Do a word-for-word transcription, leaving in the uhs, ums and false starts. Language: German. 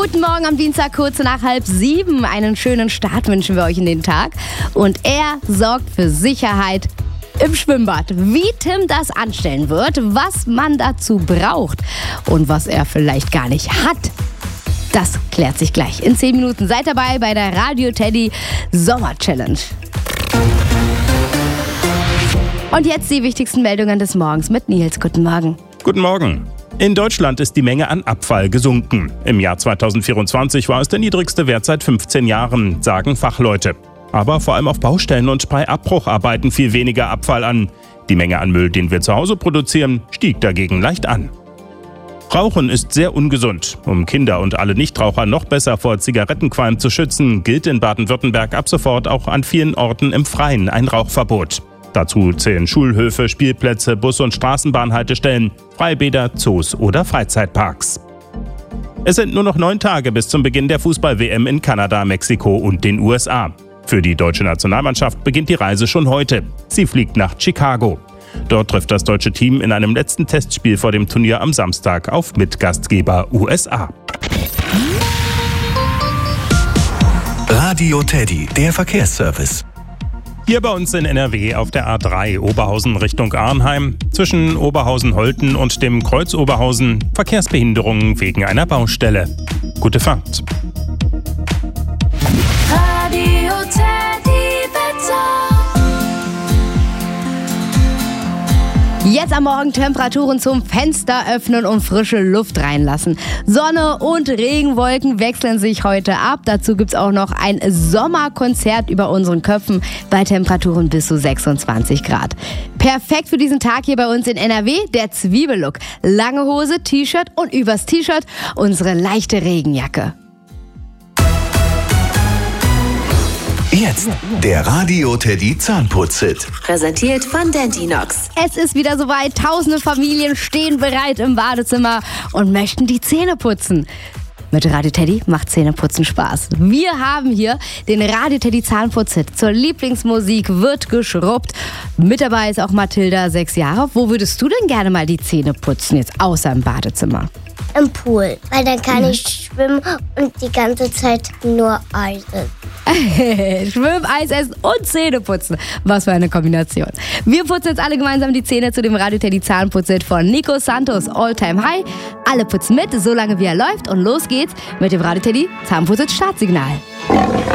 Guten Morgen am Dienstag, kurz nach halb sieben. Einen schönen Start wünschen wir euch in den Tag. Und er sorgt für Sicherheit im Schwimmbad. Wie Tim das anstellen wird, was man dazu braucht und was er vielleicht gar nicht hat, das klärt sich gleich. In zehn Minuten seid dabei bei der Radio Teddy Sommer Challenge. Und jetzt die wichtigsten Meldungen des Morgens mit Nils. Guten Morgen. Guten Morgen. In Deutschland ist die Menge an Abfall gesunken. Im Jahr zweitausendvierundzwanzig war es der niedrigste Wert seit fünfzehn Jahren, sagen Fachleute. Aber vor allem auf Baustellen und bei Abbrucharbeiten fiel weniger Abfall an. Die Menge an Müll, den wir zu Hause produzieren, stieg dagegen leicht an. Rauchen ist sehr ungesund. Um Kinder und alle Nichtraucher noch besser vor Zigarettenqualm zu schützen, gilt in Baden-Württemberg ab sofort auch an vielen Orten im Freien ein Rauchverbot. Dazu zählen Schulhöfe, Spielplätze, Bus- und Straßenbahnhaltestellen, Freibäder, Zoos oder Freizeitparks. Es sind nur noch neun Tage bis zum Beginn der Fußball-W M in Kanada, Mexiko und den U S A. Für die deutsche Nationalmannschaft beginnt die Reise schon heute. Sie fliegt nach Chicago. Dort trifft das deutsche Team in einem letzten Testspiel vor dem Turnier am Samstag auf Mitgastgeber U S A. Radio Teddy, der Verkehrsservice. Hier bei uns in N R W auf der A drei Oberhausen Richtung Arnheim. Zwischen Oberhausen-Holten und dem Kreuz Oberhausen Verkehrsbehinderungen wegen einer Baustelle. Gute Fahrt. Radio Teddy Wetter. Jetzt am Morgen Temperaturen zum Fenster öffnen und frische Luft reinlassen. Sonne und Regenwolken wechseln sich heute ab. Dazu gibt es auch noch ein Sommerkonzert über unseren Köpfen bei Temperaturen bis zu sechsundzwanzig Grad. Perfekt für diesen Tag hier bei uns in N R W, der Zwiebellook. Lange Hose, T-Shirt und übers T-Shirt unsere leichte Regenjacke. Jetzt der Radio Teddy Zahnputz-Hit. Präsentiert von Dentinox. Es ist wieder soweit. Tausende Familien stehen bereit im Badezimmer und möchten die Zähne putzen. Mit Radio Teddy macht Zähneputzen Spaß. Wir haben hier den Radio Teddy Zahnputz-Hit. Zur Lieblingsmusik wird geschrubbt. Mit dabei ist auch Mathilda, sechs Jahre. Wo würdest du denn gerne mal die Zähne putzen, jetzt außer im Badezimmer? Im Pool, weil dann kann mhm. ich schwimmen und die ganze Zeit nur Eis essen. Schwimmen, Eis essen und Zähne putzen. Was für eine Kombination. Wir putzen jetzt alle gemeinsam die Zähne zu dem Radio Teddy Zahnputz-Hit von Nico Santos, All Time High. Alle putzen mit, solange wie er läuft, und los geht's mit dem Radio Teddy Zahnputz-Hit Startsignal.